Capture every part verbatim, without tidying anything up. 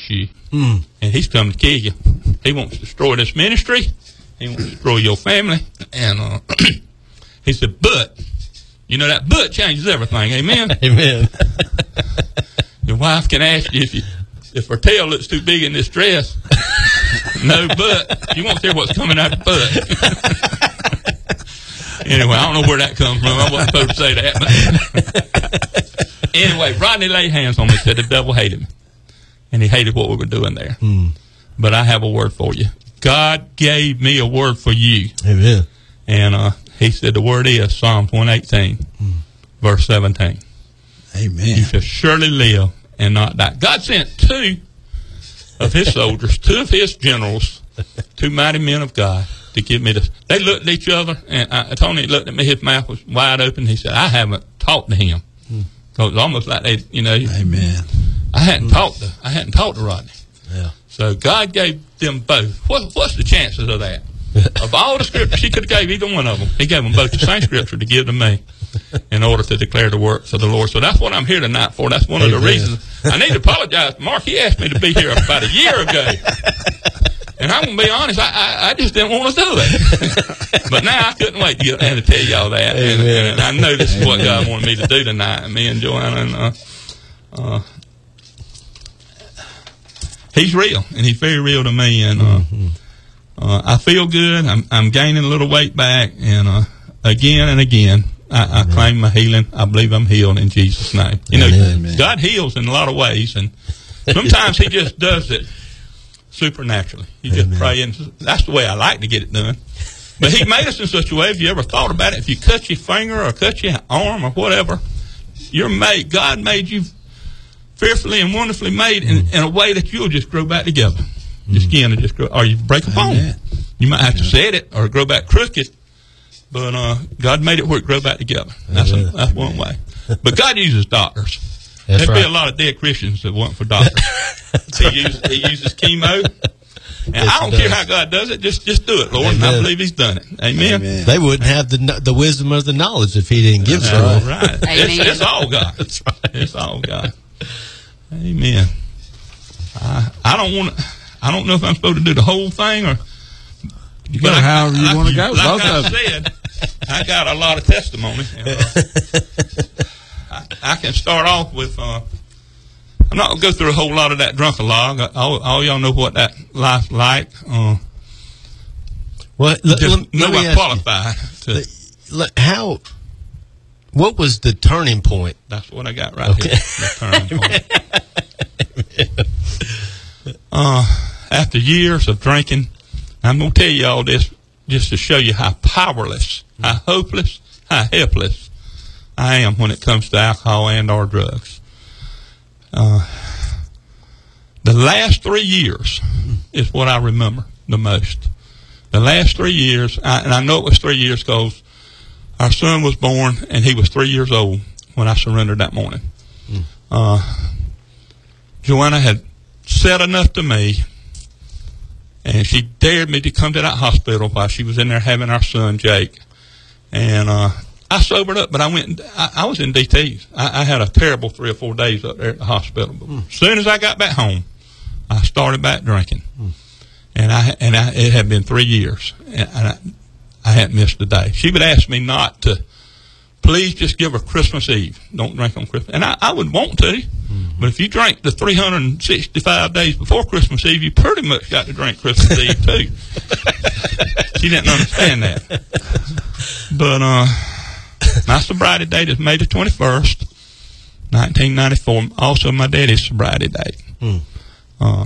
hates you, Mm. and he's coming to kill you. He wants to destroy this ministry. He wants to destroy your family. And uh, he said, but, you know, that but changes everything. Amen? Amen. Your wife can ask you if, you if her tail looks too big in this dress. No, but you won't hear what's coming out the butt. Anyway, I don't know where that comes from. I wasn't supposed to say that. But anyway, Rodney laid hands on me and said the devil hated me. And he hated what we were doing there. Mm. But I have a word for you. God gave me a word for you. Amen. And uh, he said the word is Psalms one eighteen, mm. verse seventeen. Amen. You shall surely live and not die. God sent two of his soldiers, two of his generals, two mighty men of God to give me this. They looked at each other, and I, Tony looked at me. His mouth was wide open. He said, I haven't talked to him. Mm. So it was almost like they, you know. Amen. I hadn't Mm. talked to, I hadn't talked to Rodney. Yeah. So God gave them both. What, what's the chances of that? Of all the scriptures he could have gave either one of them, he gave them both the same scripture to give to me in order to declare the works of the Lord. So that's what I'm here tonight for. That's one of the Amen. reasons. I need to apologize to Mark. He asked me to be here about a year ago. And I'm going to be honest, I, I, I just didn't want to do it. But now I couldn't wait to get and to tell y'all that. And, and I know this is what God wanted me to do tonight. Me and Joanna and uh, uh, he's real, and he's very real to me, and uh, mm-hmm. uh, I feel good. I'm, I'm gaining a little weight back, and uh, again and again, I, I claim my healing. I believe I'm healed in Jesus' name. You know, Amen. God heals in a lot of ways, and sometimes he just does it supernaturally. You just Amen. Pray, and that's the way I like to get it done. But he made us in such a way, if you ever thought about it, if you cut your finger or cut your arm or whatever, you're made, God made you fearfully and wonderfully made in, in a way that you'll just grow back together. Mm. Your skin will just grow, or you break a bone. Amen. You might have to set it or grow back crooked, but uh, God made it where it grow back together. That's, a, that's one way. But God uses doctors. That's There'd right. be a lot of dead Christians that weren't for doctors. he, uses, he uses chemo. And yes, I don't care how God does it. Just just do it, Lord. Amen. And I believe he's done it. Amen. Amen. They wouldn't have the the wisdom or the knowledge if he didn't give it. Right. right. It's, it's all God. That's right. It's all God. Amen. I I don't want to. I don't know if I'm supposed to do the whole thing or. You go like, however you like, want to go. Like Both I of them. said, I got a lot of testimony. And, uh, I, I can start off with. Uh, I'm not gonna go through a whole lot of that drunken log. All, all y'all know what that life's like. Uh, well, just let, know let I'm qualified. To, let, how? What was the turning point? That's what I got right okay. here. The turning point. uh, after years of drinking, I'm gonna tell you all this just to show you how powerless, how hopeless, how helpless I am when it comes to alcohol and or drugs. Uh, the last three years is what I remember the most. The last three years, I, and I know it was three years because our son was born and he was three years old when I surrendered that morning. Mm. Uh, Joanna had said enough to me, and she dared me to come to that hospital while she was in there having our son, Jake. And uh, I sobered up, but I went. I, I was in D Ts. I, I had a terrible three or four days up there at the hospital. But mm. as soon as I got back home, I started back drinking, mm. and I and I, it had been three years, and I, I hadn't missed a day. She would ask me not to. Please just give her Christmas Eve. Don't drink on Christmas, and I, I would want to, mm-hmm. but if you drink the three hundred sixty-five days before Christmas Eve, you pretty much got to drink Christmas Eve too. She didn't understand that, but uh. my sobriety date is May the twenty-first, nineteen ninety-four. Also, my daddy's sobriety date. Mm. Uh,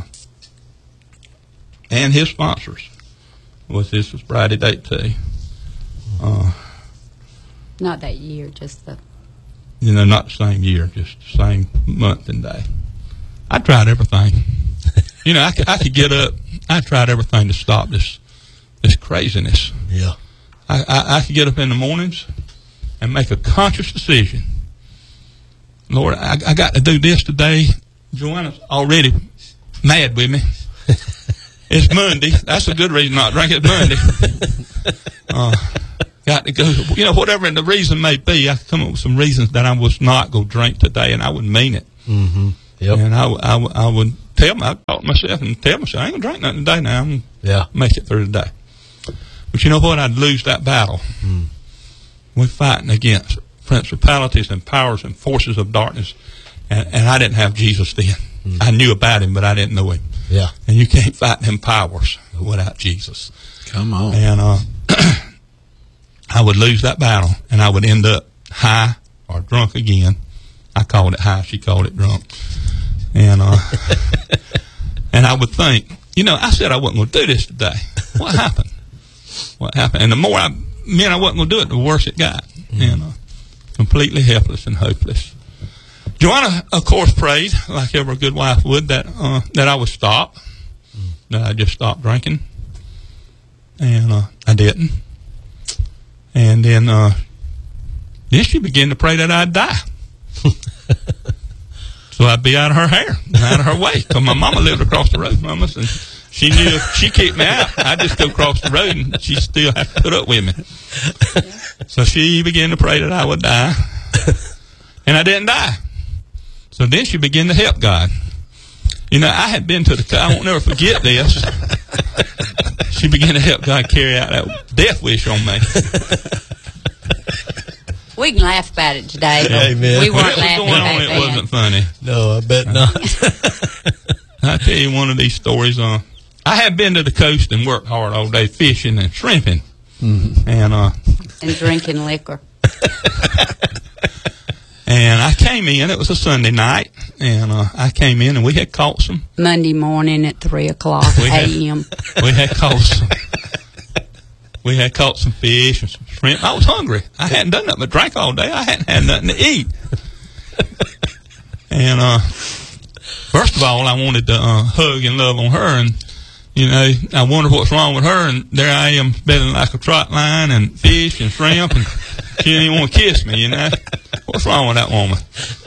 and his sponsors was his sobriety date, too. Uh, not that year, just the... You know, not the same year, just the same month and day. I tried everything. You know, I could, I could get up. I tried everything to stop this this craziness. Yeah. I, I, I could get up in the mornings and make a conscious decision. Lord, I, I got to do this today. Joanna's already mad with me. It's Monday. That's a good reason not to drink. It's Monday. Uh, got to go. You know, whatever the reason may be, I come up with some reasons that I was not going to drink today, and I would mean it. Mm-hmm. Yep. And I, I, I would tell my to myself and tell myself, I ain't going to drink nothing today now. I'm going to Yeah. make it through the day. But you know what? I'd lose that battle. Mm. We're fighting against principalities and powers and forces of darkness. And, and I didn't have Jesus then. Mm. I knew about him, but I didn't know him. Yeah. And you can't fight them powers without Jesus. Come on. And uh, I would lose that battle, and I would end up high or drunk again. I called it high. She called it drunk. And uh, and I would think, you know, I said I wasn't going to do this today. What happened? What happened? And the more I meant I wasn't going to do it, the worse it got. Mm. And uh, completely helpless and hopeless. Joanna, of course, prayed, like every good wife would, that uh, that I would stop, mm. that I just stopped drinking. And uh, I didn't. And then, uh, then she began to pray that I'd die. So I'd be out of her hair, out of her way. Because my mama lived across the road from us, and she knew if she kicked me out, I'd just go across the road, and she'd still have to put up with me. So she began to pray that I would die. And I didn't die. So then she began to help God. You know, I had been to the, I won't never forget this. She began to help God carry out that death wish on me. We can laugh about it today, but Amen. we When weren't it was laughing going back on, it then. wasn't funny. No, I bet not. I tell you one of these stories. Uh, I had been to the coast and worked hard all day fishing and shrimping. Mm-hmm. And uh, And drinking liquor. and I came in. It was a Sunday night, and uh, I came in and we had caught some. Monday morning at three o'clock We had- a m We had caught some. We had caught some fish and some shrimp. I was hungry. I hadn't done nothing but drank all day. I hadn't had nothing to eat. And uh, first of all, I wanted to uh, hug and love on her, and you know, I wonder what's wrong with her. And there I am, belling like a trot line and fish and shrimp, and she didn't even want to kiss me. You know, what's wrong with that woman?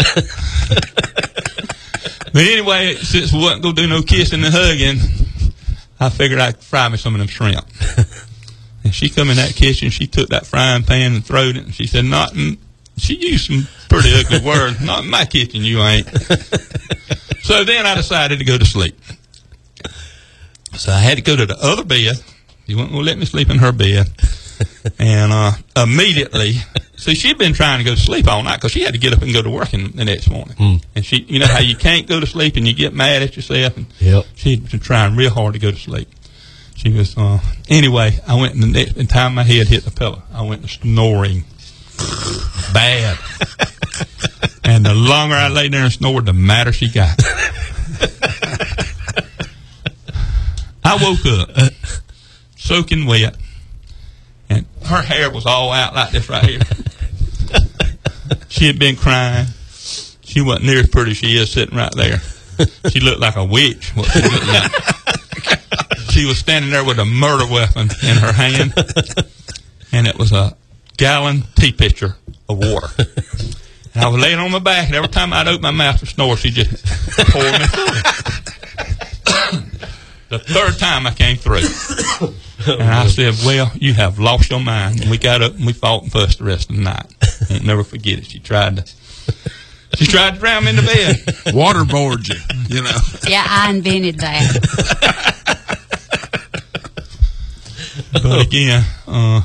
But anyway, since we wasn't gonna do no kissing and hugging, I figured I'd fry me some of them shrimp. And she come in that kitchen, she took that frying pan and throwed it, and she said, not in, she used some pretty ugly words, not in my kitchen, you ain't. So then I decided to go to sleep. So I had to go to the other bed. She wasn't going to let me sleep in her bed. And uh, immediately, see, she'd been trying to go to sleep all night because she had to get up and go to work in, the next morning. Mm. And she, you know how you can't go to sleep and you get mad at yourself? And Yep. she'd been trying real hard to go to sleep. She was, uh, anyway, I went, and the next time my head hit the pillow, I went to snoring. Bad. And the longer I lay there and snored, the madder she got. I woke up, soaking wet, and her hair was all out like this right here. She had been crying. She wasn't near as pretty as she is sitting right there. She looked like a witch. What she looked like. She was standing there with a murder weapon in her hand, and it was a gallon tea pitcher of water. And I was laying on my back, and every time I'd open my mouth to snore, she just poured me through. The third time I came through, and I said, well, you have lost your mind. And we got up and we fought and fussed the rest of the night. I'll never forget it. She tried to She tried to drown me in the bed. Waterboard you, you know. Yeah, I invented that. But again, uh,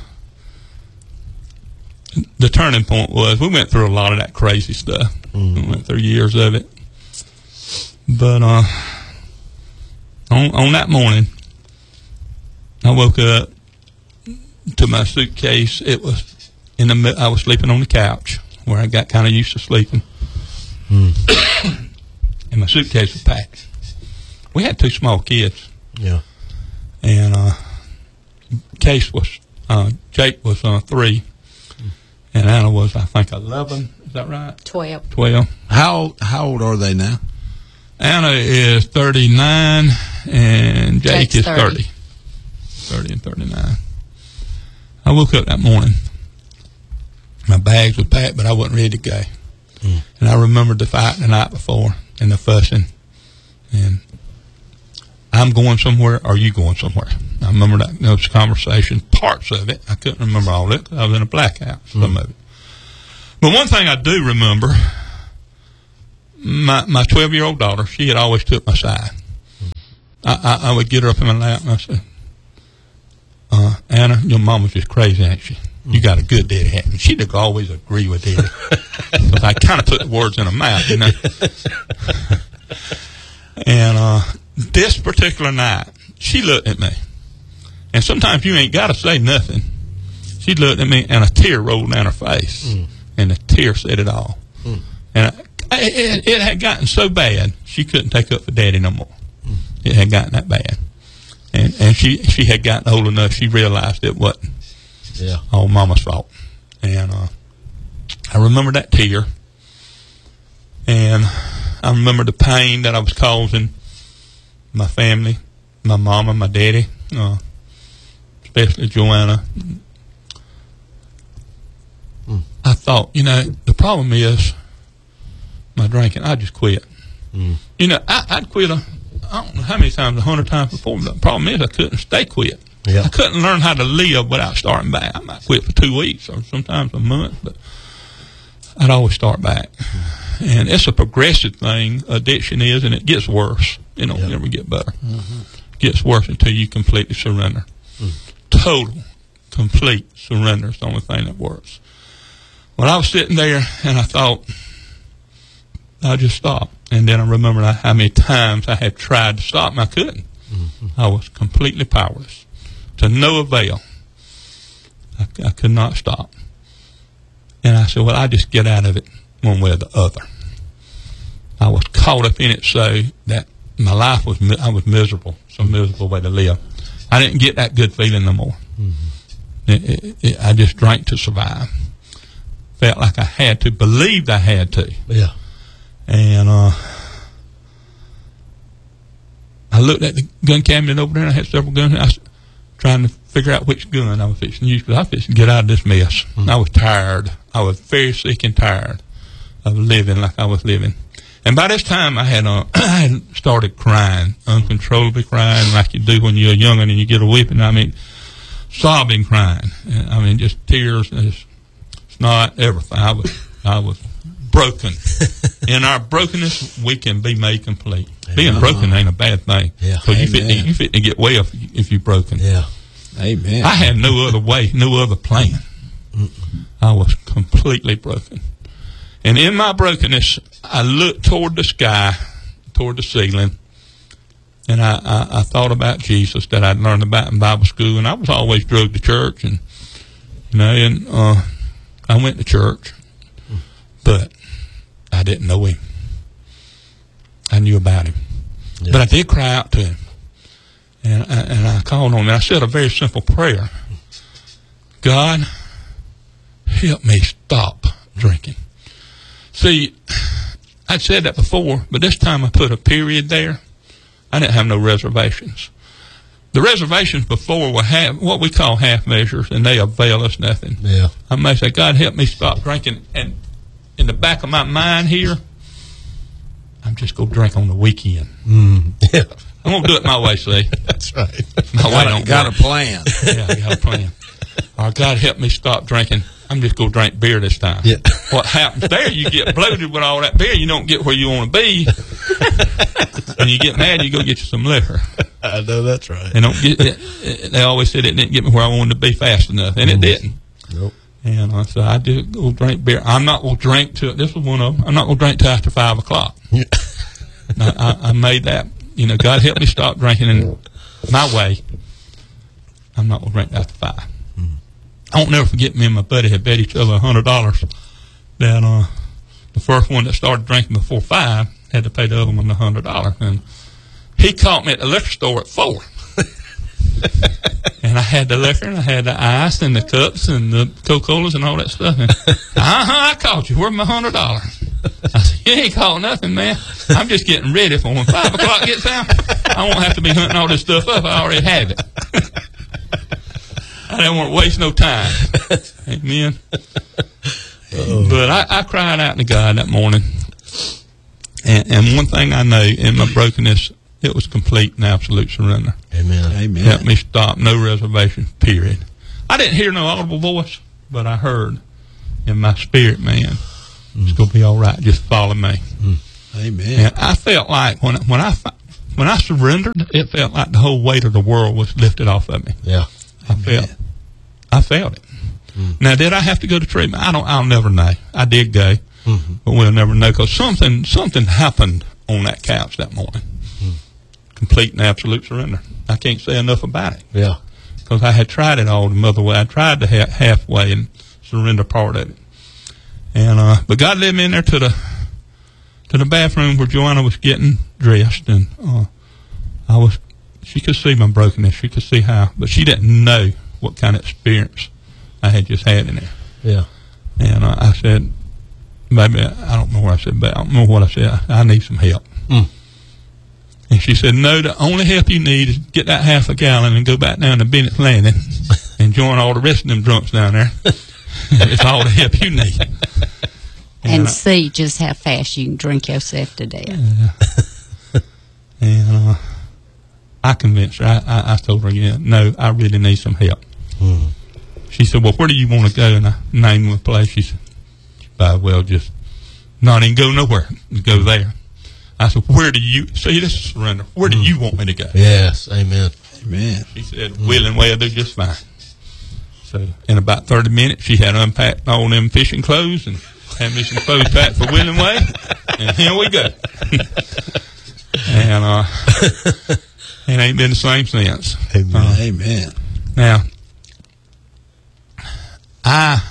the turning point was we went through a lot of that crazy stuff. Mm. We went through years of it. But uh, on on that morning, I woke up to my suitcase. It was in the mid- I was sleeping on the couch where I got kind of used to sleeping. Mm. And my suitcase was packed. We had two small kids. Yeah. And uh, Case was, uh, Jake was uh, three, and Anna was, I think, eleven. Is that right? Twelve. Twelve. How how old are they now? Anna is thirty-nine, and Jake Jake's is thirty. thirty. Thirty and thirty-nine. I woke up that morning. My bags were packed, but I wasn't ready to go. Mm. And I remembered the fight the night before and the fussing. And I'm going somewhere, are you going somewhere? I remember that those conversation, parts of it. I couldn't remember all of it because I was in a blackout, some mm. of it. But one thing I do remember, my my twelve-year-old daughter, she had always took my side. I, I would get her up in my lap and I said, uh, Anna, your mama's just crazy, ain't she? You got a good daddy, haven't you? She'd always agree with daddy. Because I kind of put the words in her mouth, you know. And uh, this particular night, she looked at me. And sometimes you ain't got to say nothing. She looked at me and a tear rolled down her face. Mm. And the tear said it all. Mm. And I, it, it had gotten so bad, she couldn't take up for daddy no more. Mm. It had gotten that bad. And and she, she had gotten old enough, she realized it wasn't yeah. all mama's fault. And uh, I remember that tear. And I remember the pain that I was causing my family, my mama, my daddy, uh, especially Joanna. Mm. I thought, you know, the problem is my drinking. I just quit. Mm. You know, I, I'd quit a, I don't know how many times, a hundred times before. But the problem is I couldn't stay quit. Yeah. I couldn't learn how to live without starting back. I might quit for two weeks or sometimes a month, but I'd always start back. Mm. And it's a progressive thing, addiction is, and it gets worse. It don't yep. never get better. Mm-hmm. It gets worse until you completely surrender. Mm. Total, complete surrender is the only thing that works. Well, I was sitting there, and I thought, I'll just stop. And then I remembered how many times I had tried to stop, and I couldn't. Mm-hmm. I was completely powerless. To no avail. I, I could not stop. And I said, well, I just get out of it one way or the other. I was caught up in it so that my life was, I was miserable, some miserable way to live. I didn't get that good feeling no more. Mm-hmm. It, it, it, I just drank to survive. Felt like I had to, believed I had to. Yeah. And uh, I looked at the gun cabinet over there, and I had several guns. I was trying to figure out which gun I was fixing to use, because I was fixing to get out of this mess. Mm-hmm. I was tired. I was very sick and tired of living like I was living. And by this time, I had uh, I had started crying, uncontrollably crying, like you do when you're younger and you get a whipping. I mean, sobbing, crying. I mean, just tears, just snot, everything. I was, I was broken. In our brokenness, we can be made complete. Amen. Being broken ain't a bad thing. Yeah. Because you fit, you fit to get well if, if you're broken. Yeah. Amen. I had no other way, no other plan. Mm-mm. I was completely broken. And in my brokenness, I looked toward the sky, toward the ceiling, and I, I, I thought about Jesus that I'd learned about in Bible school. And I was always drugged to church, and you know, and uh, I went to church, but I didn't know him. I knew about him, yeah. But I did cry out to him, and I, and I called on him. And I said a very simple prayer: God, help me stop drinking. See, I'd said that before, but this time I put a period there. I didn't have no reservations. The reservations before were half, what we call half measures, and they avail us nothing. Yeah. I may say, God, help me stop drinking. And in the back of my mind here, I'm just going to drink on the weekend. Mm. Yeah. I'm going to do it my way, see? That's right. My way got, don't a, got work. a plan. Yeah, I got a plan. Or God, help me stop drinking. I'm just going to drink beer this time. Yeah. What happens there, you get bloated with all that beer. You don't get where you want to be. And you get mad, you go get you some liquor. I know that's right. They, don't get, it, they always said it didn't get me where I wanted to be fast enough. And it didn't. Nope. And uh, so I just go drink beer. I'm not going to drink till, this was one of them, I'm not going to drink till after five o'clock. Yeah. I, I, I made that, you know, God help me stop drinking in my way. I'm not going to drink after five. I won't never forget, me and my buddy had bet each other a hundred dollars that uh, the first one that started drinking before five had to pay the other one a hundred dollars. And he caught me at the liquor store at four. And I had the liquor, and I had the ice, and the cups, and the Coca-Colas, and all that stuff. And, uh-huh, I caught you. Where's my hundred dollars? I said, you ain't caught nothing, man. I'm just getting ready for when five o'clock gets out. I won't have to be hunting all this stuff up. I already have it. I didn't want to waste no time. Amen. Oh. But I, I cried out to God that morning. And, and one thing I know, in my brokenness, it was complete and absolute surrender. Amen. Amen. Help me stop, no reservation, period. I didn't hear no audible voice, but I heard in my spirit, man, mm. it's going to be all right. Just follow me. Mm. Amen. And I felt like when, when I when I surrendered, it felt like the whole weight of the world was lifted off of me. Yeah. I felt, I felt it. Mm. Now, did I have to go to treatment? I don't. I'll never know. I did go, mm-hmm. but we'll never know because something something happened on that couch that morning. Mm. Complete and absolute surrender. I can't say enough about it. Yeah. Because I had tried it all the other way. I tried the ha- halfway and surrender part of it. And uh, but God led me in there to the to the bathroom where Joanna was getting dressed, and uh, I was. She could see my brokenness. She could see how, but she didn't know what kind of experience I had just had in there. Yeah. And uh, I said, "Baby, I don't know what I said, but I don't know what I said. I, I need some help." Mm. And she said, "No, the only help you need is get that half a gallon and go back down to Bennett's Landing and join all the rest of them drunks down there. It's all the help you need." And, and see just how fast you can drink yourself to death. Uh, and uh, I convinced her. I, I, I told her again, "No, I really need some help." Mm. She said, "Well, where do you want to go?" And I named the place. She said, "By well, just not even go nowhere. Go there." I said, "Where do you see this is surrender? Where do mm. you want me to go?" Yes, amen, amen. She said, mm. "Willing way, I'll do just fine." So in about thirty minutes, she had unpacked all them fishing clothes and had me some clothes packed for Willing Way, and here we go. and uh, it ain't been the same since. Amen. Uh, Amen. Now, I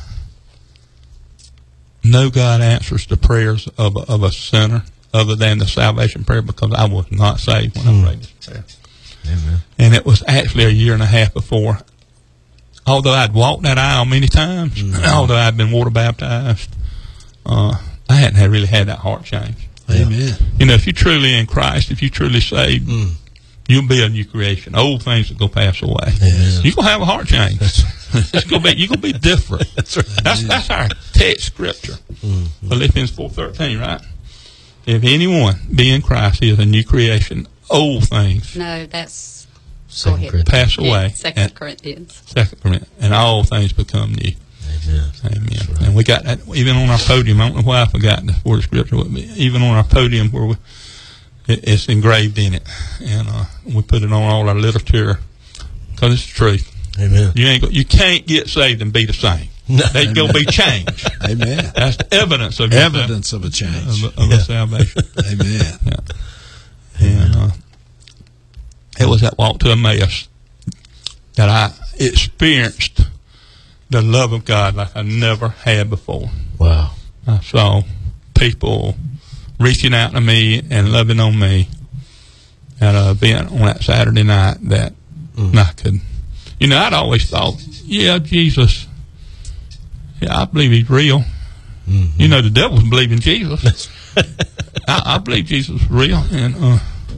know God answers the prayers of a, of a sinner other than the salvation prayer because I was not saved when mm. I prayed this prayer. Amen. And it was actually a year and a half before. Although I'd walked that aisle many times, mm. although I'd been water baptized, uh, I hadn't had really had that heart change. Amen. You know, if you're truly in Christ, if you're truly saved, mm. you'll be a new creation. Old things will go pass away. Amen. You're going to have a heart change. It's gonna be, you're going to be different. That's right. That's, that's our text scripture. Mm-hmm. Philippians four thirteen, right? If anyone be in Christ, he is a new creation. Old things. No, that's Second pass away. Yeah, Second Corinthians. Second Corinthians. And all things become new. Amen. Amen. Right. And we got that even on our podium. I don't know why I forgot the word of scripture. Even on our podium where we, it, it's engraved in it. And uh, we put it on all our literature because it's the truth. Amen. You ain't go, you can't get saved and be the same. No. There's going to be change. Amen. That's the evidence of evidence your, of a change of, of yeah. a salvation. Amen. Yeah. And uh, it was that walk to Emmaus that I experienced the love of God like I never had before. Wow. I saw people reaching out to me and loving on me at an event on that Saturday night that mm. I could. You know, I'd always thought, yeah, Jesus, yeah, I believe he's real. Mm-hmm. You know, the devils believe in Jesus. I, I believe Jesus is real, and uh,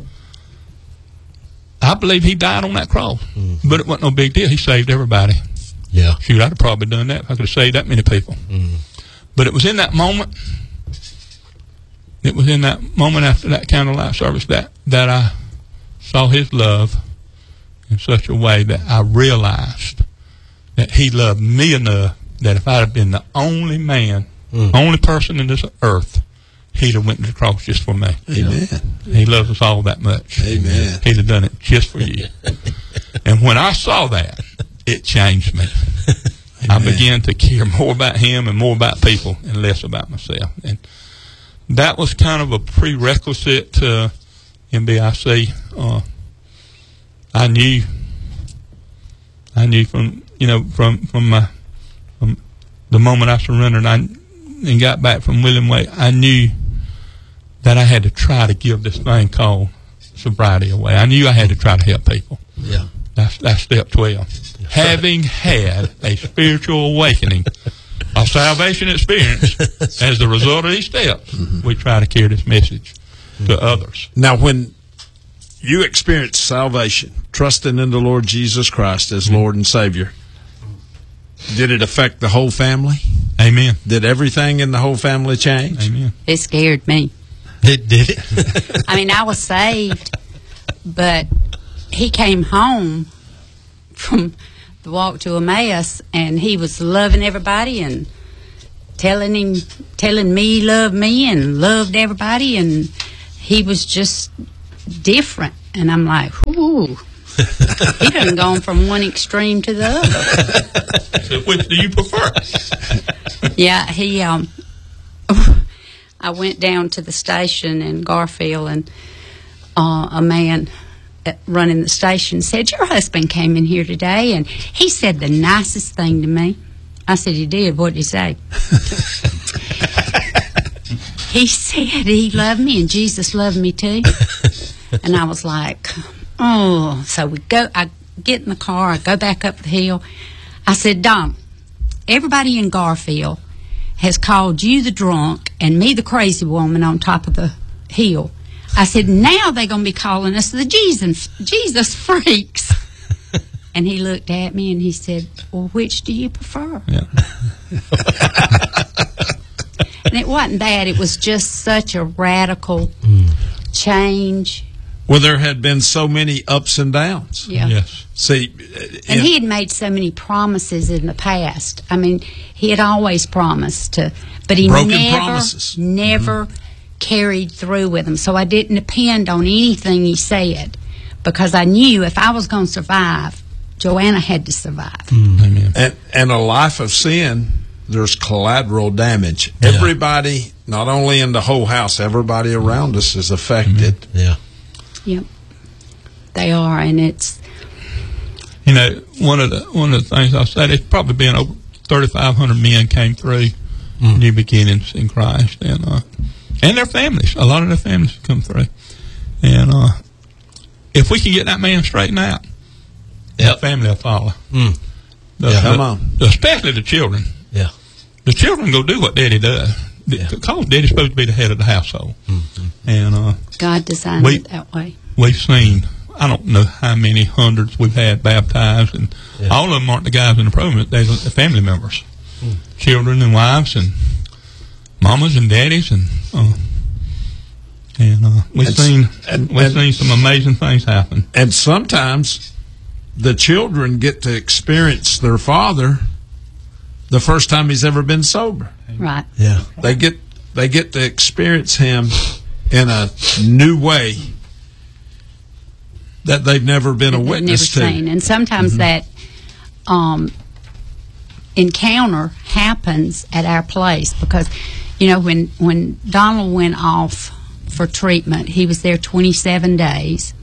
I believe he died on that cross. Mm-hmm. But it wasn't no big deal. He saved everybody. Yeah. Shoot, I'd have probably done that if I could have saved that many people. Mm-hmm. But it was in that moment, it was in that moment after that candlelight service that, that I saw his love in such a way that I realized that he loved me enough that if I'd have been the only man, mm. only person in this earth, he'd have went to the cross just for me. Amen. He loves us all that much. Amen. He'd have done it just for you. And when I saw that, it changed me. Amen. I began to care more about him and more about people and less about myself. And that was kind of a prerequisite to M B I C. Uh, I knew, I knew from, you know, from, from my, from the moment I surrendered I, and got back from Willing Way, I knew that I had to try to give this thing called sobriety away. I knew I had to try to help people. Yeah. That's, that's step twelve. Having had a spiritual awakening, a salvation experience, as the result of these steps, mm-hmm. we try to carry this message mm-hmm. to others. Now, when you experienced salvation, trusting in the Lord Jesus Christ as mm-hmm. Lord and Savior, did it affect the whole family? Amen. Did everything in the whole family change? Amen. It scared me. It did it? I mean, I was saved, but he came home from the walk to Emmaus, and he was loving everybody and telling him, telling me he loved me and loved everybody, and he was just different. And I'm like, ooh. He done gone from one extreme to the other. So which do you prefer? Yeah, he, um, I went down to the station in Garfield, and uh, a man at, running the station said, your husband came in here today, and he said the nicest thing to me. I said, he did? What did he say? He said he loved me and Jesus loved me too. And I was like, oh. So we go, I get in the car, I go back up the hill. I said, Don, everybody in Garfield has called you the drunk and me the crazy woman on top of the hill. I said, now they're going to be calling us the Jesus, Jesus freaks. And he looked at me and he said, well, which do you prefer? Yeah. And it wasn't that. It was just such a radical mm. change. Well, there had been so many ups and downs. Yeah. Yes. See, and he had made so many promises in the past. I mean, he had always promised to, but he Broken never, promises. never mm-hmm. carried through with them. So I didn't depend on anything he said, because I knew if I was going to survive, Joanna had to survive. Mm, amen. And, and a life of sin, there's collateral damage. Yeah. Everybody, not only in the whole house, everybody around us is affected. Mm-hmm. Yeah. Yep. They are, and it's... You know, one of the one of the things I said, it's probably been over thirty-five hundred men came through mm. New Beginnings in Christ, and uh, and their families. A lot of their families come through. And uh, if we can get that man straightened out, yep. the family will follow. Mm. The, yeah, come the, on. Especially the children. Yeah. The children go do what Daddy does. Yeah. Because Daddy's supposed to be the head of the household. Mm-hmm. And uh, God designed we, it that way. We've seen, I don't know how many hundreds we've had baptized, and yeah. all of them aren't the guys in the program. They're the family members. Mm. Children and wives and mamas and daddies. And uh, and uh, we've, and, seen, and, we've and, seen some amazing things happen. And sometimes the children get to experience their father the first time he's ever been sober. Right. Yeah. They get they get to experience him in a new way that they've never been a they've witness never to. Seen. And sometimes mm-hmm. that um, encounter happens at our place, because, you know, when when Donald went off for treatment, he was there twenty-seven days.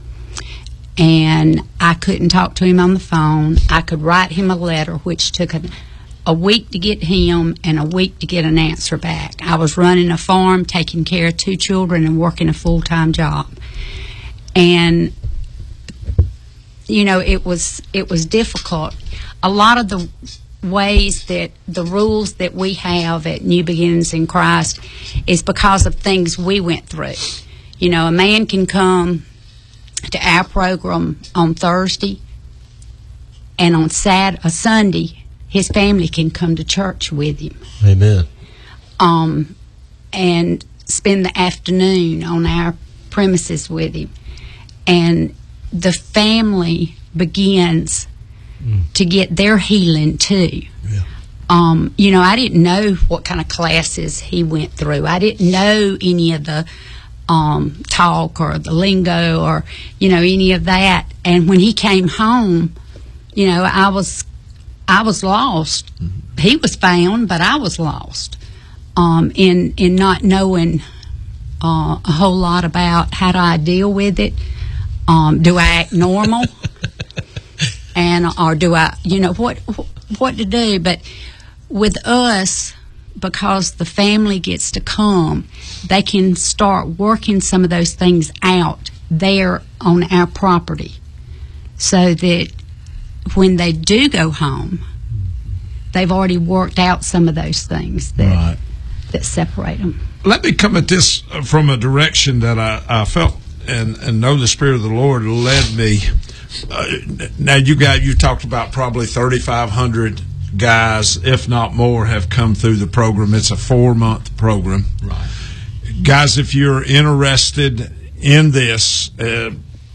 And I couldn't talk to him on the phone. I could write him a letter, which took a, a week to get him and a week to get an answer back. I was running a farm, taking care of two children, and working a full-time job. And, you know, it was it was difficult. A lot of the ways that the rules that we have at New Beginnings in Christ is because of things we went through. You know, a man can come to our program on Thursday, and on Sat a Sunday, his family can come to church with him. Amen. Um, and spend the afternoon on our premises with him, and the family begins mm. to get their healing too. Yeah. Um, you know, I didn't know what kind of classes he went through. I didn't know any of the Um, talk or the lingo or, you know, any of that. And when he came home, you know, I was I was lost. Mm-hmm. He was found, but I was lost um, in in not knowing uh, a whole lot about how do I deal with it. Um, do I act normal, and or do I, you know, what what to do? But with us, because the family gets to come, they can start working some of those things out there on our property, so that when they do go home, they've already worked out some of those things that right. that separate them. Let me come at this from a direction that I, I felt and, and know the Spirit of the Lord led me. Uh, now, you guys, you talked about probably thirty-five hundred guys, if not more, have come through the program. It's a four-month program. Right. Guys, if you're interested in this, uh,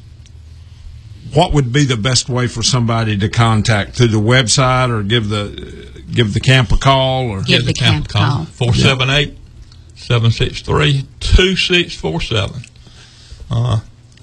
what would be the best way for somebody to contact? Through the website, or give the give the camp a call? Or Give the camp a call. four seven eight, seven six three, two six four seven. Uh,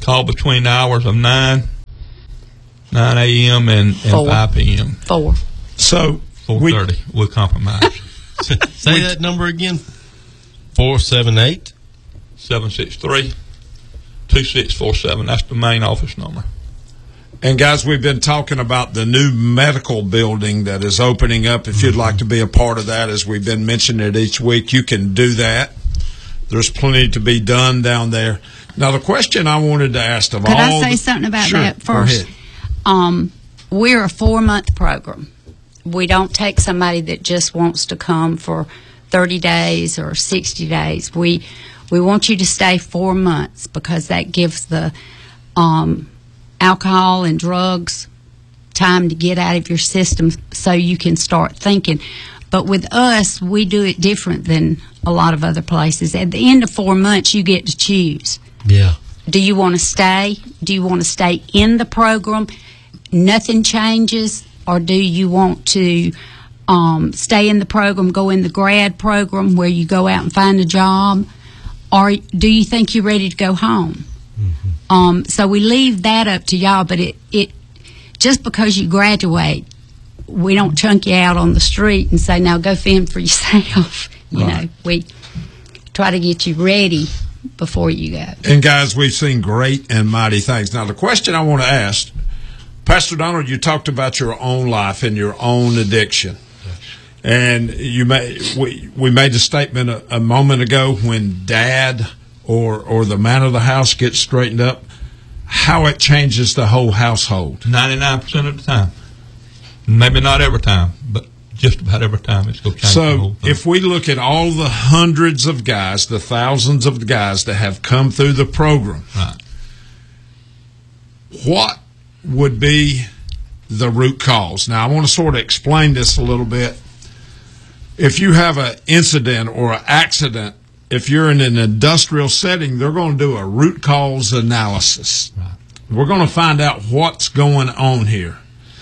call between the hours of nine, nine a.m. and, and Four. five p.m. Four. So four we, thirty. We'll compromise. Say that number again. Four seven eight. seven six three, two six four seven. That's the main office number. and guys, we've been talking about the new medical building that is opening up. If you'd like to be a part of that, as we've been mentioning it each week, you can do that. There's plenty to be done down there. Now, the question I wanted to ask of Could all... I say the, something about sure, that go first? ahead. Um, we're a four-month program. We don't take somebody that just wants to come for thirty days or sixty days. We we want you to stay four months because that gives the um, alcohol and drugs time to get out of your system so you can start thinking. But with us, we do it different than a lot of other places. At the end of four months, you get to choose. Yeah. Do you want to stay? Do you want to stay in the program? Nothing changes? Or do you want to um, stay in the program, go in the grad program where you go out and find a job? Or do you think you're ready to go home? Mm-hmm. Um, so we leave that up to y'all, but it, it just because you graduate, we don't chunk you out on the street and say, now go fend for yourself. You Right. know, we try to get you ready before you go. And guys, we've seen great and mighty things. Now, the question I want to ask, Pastor Donald, you talked about your own life and your own addiction. And you may, we, we made a statement a, a moment ago when dad or, or the man of the house gets straightened up, how it changes the whole household. ninety-nine percent of the time. Maybe not every time, but just about every time it's going to change the whole So thing. if we look at all the hundreds of guys, the thousands of guys that have come through the program, Right. what would be the root cause? Now, I want to sort of explain this a little bit. If you have an incident or an accident, if you're in an industrial setting, they're going to do a root cause analysis. Right. We're going to find out what's going on here.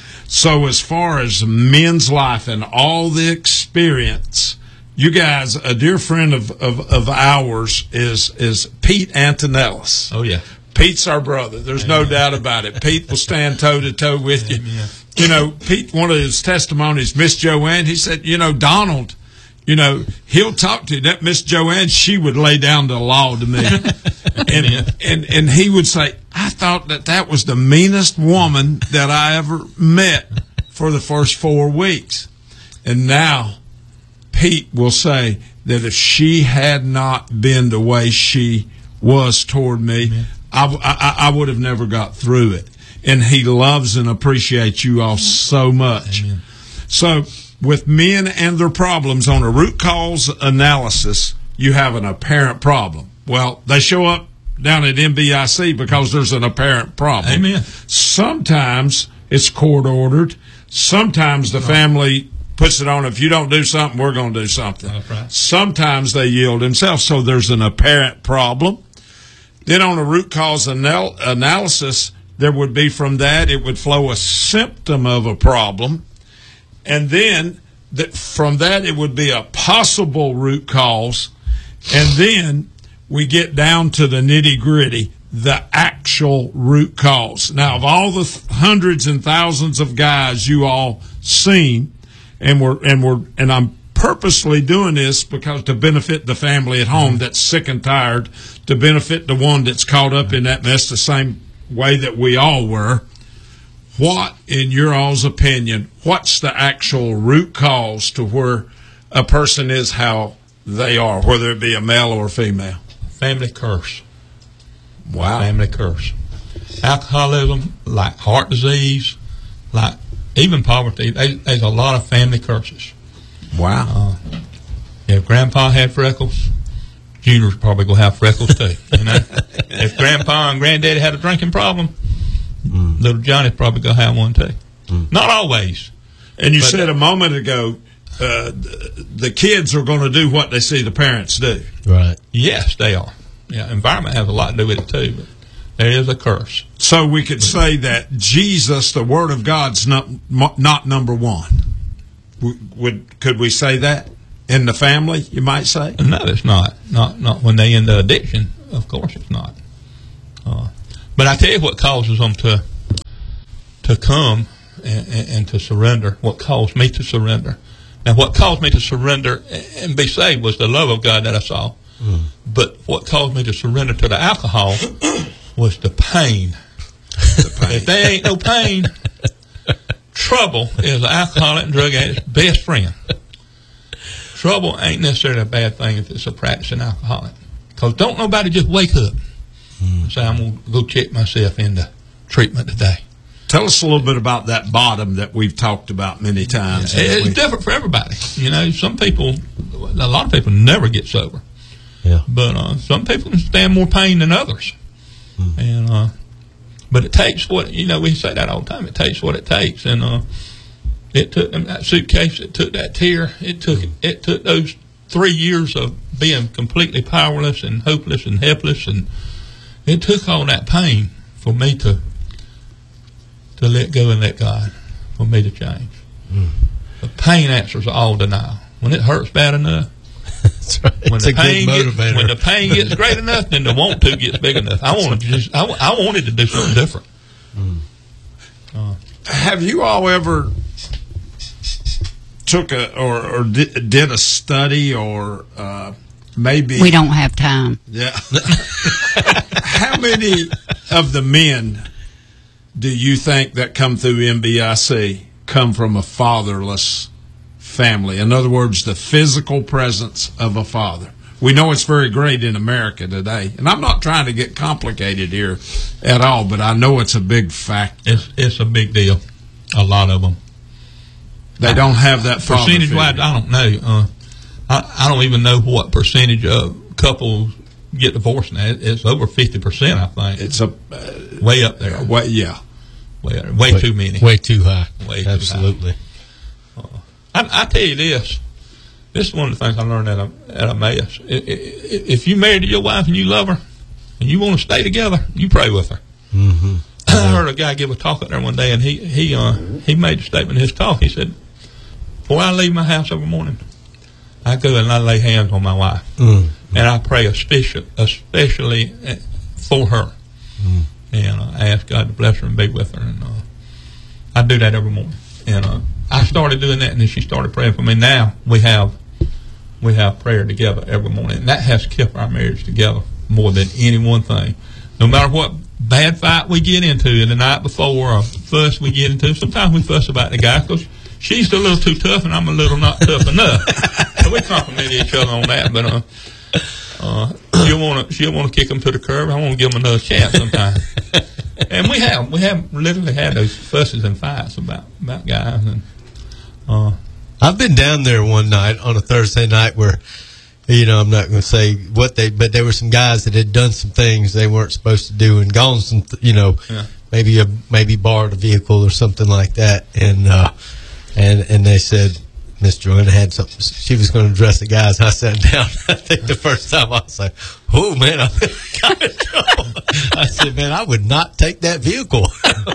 So as far as men's life and all the experience, you guys, a dear friend of, of, of ours is is Pete Antonellis. Oh, yeah. Pete's our brother. There's no doubt about it. Pete will stand toe-to-toe with you. Amen. You know, Pete, one of his testimonies, Miss Joanne, he said, you know, Donald, you know, he'll talk to you. That Miss Joanne, she would lay down the law to me. and, and, and he would say, I thought that that was the meanest woman that I ever met for the first four weeks. And now Pete will say that if she had not been the way she was toward me, Amen. I, I, I would have never got through it. And he loves and appreciates you all so much. Amen. So with men and their problems, on a root cause analysis, you have an apparent problem. Well, they show up down at M B I C because there's an apparent problem. Amen. Sometimes it's court ordered. Sometimes the family puts it on, if you don't do something, we're going to do something. That's right. Sometimes they yield themselves. So there's an apparent problem. Then on a root cause anal- analysis, there would be from that, it would flow a symptom of a problem. And then that from that, it would be a possible root cause. And then we get down to the nitty gritty, the actual root cause. Now, of all the th- hundreds and thousands of guys you all seen, and we're, and we're, and I'm purposely doing this because to benefit the family at home that's sick and tired, to benefit the one that's caught up in that mess the same way that we all were. What, in your all's opinion, what's the actual root cause to where a person is how they are, whether it be a male or a female? Family curse. Wow. Family curse. Alcoholism, like heart disease, like even poverty. They, there's a lot of family curses. Wow. Uh, if Grandpa had freckles, Junior's probably going to have freckles too. You know, if Grandpa and Granddaddy had a drinking problem, mm. little Johnny's probably going to have one too. Mm. Not always. And you but, said a moment ago, uh, the, the kids are going to do what they see the parents do. Right. Yes, they are. Yeah, environment has a lot to do with it too, but there is a curse. So we could say that Jesus, the Word of God's not not number one. Would could we say that in the family? You might say. No, it's not. Not not when they into addiction. Of course, it's not. Uh, But I tell you what causes them to to come and, and, and to surrender. What caused me to surrender. Now, what caused me to surrender and be saved was the love of God that I saw. Mm. But what caused me to surrender to the alcohol was the pain. The pain. If there ain't no pain, trouble is an alcoholic and drug addict's best friend. Trouble ain't necessarily a bad thing if it's a practicing alcoholic. Because don't nobody just wake up mm. and say, I'm going to go check myself into treatment today. Tell us a little bit about that bottom that we've talked about many times. Yeah, it's different for everybody. You know, some people, a lot of people never get sober. Yeah. But uh, some people can stand more pain than others. Mm. And uh, but it takes what, you know, we say that all the time. It takes what it takes. And uh, it took that suitcase, it took that tear, it took mm. it took those three years of being completely powerless and hopeless and helpless, and it took all that pain for me to to let go and let God, for me to change. Mm. The pain answers all denial. When it hurts bad enough, that's right. When it's the a pain good gets, motivator. when the pain gets great enough, then the want to gets big enough. I want to just, I, I wanted to do something different. Mm. Uh, Have you all ever took a or, or did, did a study or uh, maybe we don't have time? Yeah. How many of the men do you think that come through M B I C come from a fatherless family? In other words, the physical presence of a father. We know it's very great in America today, and I'm not trying to get complicated here at all, but I know it's a big factor. It's it's a big deal. A lot of them. They don't have that father percentage figure. wise. I don't know. Uh, I I don't even know what percentage of couples get divorced now. It's over fifty percent. I think it's a uh, way up there. Way, yeah, way way, way too many. Way too high. Way Absolutely. Too high. Uh, I, I tell you this. This is one of the things I learned at, a, at Emmaus. If you married to your wife and you love her and you want to stay together, you pray with her. Mm-hmm. I heard a guy give a talk out there one day, and he he uh, he made a statement in his talk. He said, before I leave my house every morning, I go and I lay hands on my wife. Mm-hmm. And I pray especially, especially for her. Mm-hmm. And uh, I ask God to bless her and be with her. And uh, I do that every morning. And uh, I started doing that, and then she started praying for me. Now we have we have prayer together every morning, and that has kept our marriage together more than any one thing. No matter what bad fight we get into the night before, or fuss we get into, sometimes we fuss about the guy because she's a little too tough and I'm a little not tough enough. So we compliment each other on that. But uh, uh, she'll want to she'll want to kick him to the curb. I want to give him another chance sometime. And we have we have literally had those fusses and fights about about guys. And uh, I've been down there one night on a Thursday night where, you know, I'm not going to say what they, but there were some guys that had done some things they weren't supposed to do and gone some, you know, yeah. maybe a maybe borrowed a vehicle or something like that, and uh, and and they said Miss Joanna had something. She was going to address the guys. I sat down. I think the first time I was like, "Oh man, I'm kind of trouble." I said, "Man, I would not take that vehicle."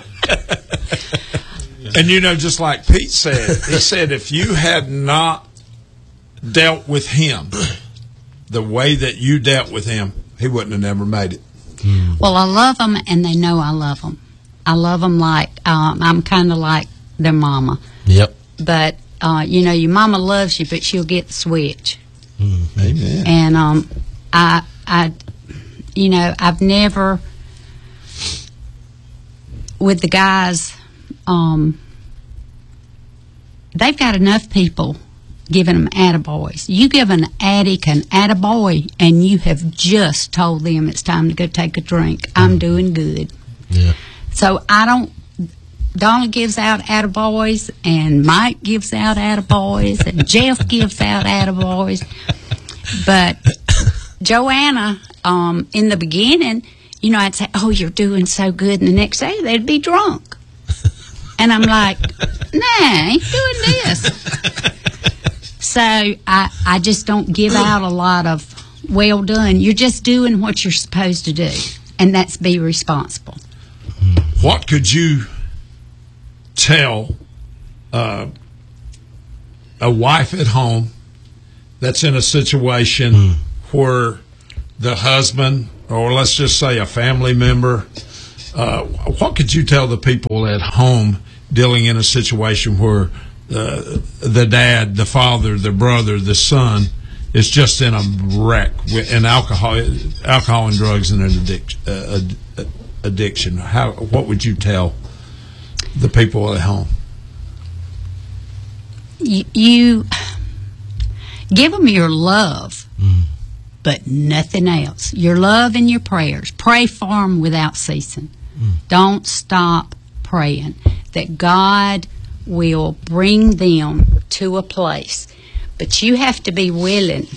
And you know, just like Pete said, he said if you had not dealt with him the way that you dealt with him, he wouldn't have never made it. Mm. Well, I love them, and they know I love them. I love them like um, I'm kind of like their mama. Yep. But uh, you know, your mama loves you, but she'll get the switch. Mm. Amen. And um, I, I, you know, I've never with the guys. Um, they've got enough people giving them attaboys. You give an addict an attaboy, and you have just told them it's time to go take a drink. I'm doing good. Yeah. So I don't. Donna gives out attaboys, and Mike gives out attaboys, and Jeff gives out attaboys. But Joanna, um, in the beginning, you know, I'd say, "Oh, you're doing so good," and the next day they'd be drunk. And I'm like, nah, I ain't doing this. So I, I just don't give out a lot of, well done. You're just doing what you're supposed to do, and that's be responsible. What could you tell uh, a wife at home that's in a situation mm. where the husband, or let's just say a family member, uh, what could you tell the people at home dealing in a situation where uh, the dad, the father, the brother, the son is just in a wreck in alcohol, alcohol and drugs and an addiction? Uh, addiction. How? What would you tell the people at home? You, you give them your love, mm. but nothing else. Your love and your prayers. Pray for them without ceasing. Mm. Don't stop praying that God will bring them to a place. But you have to be willing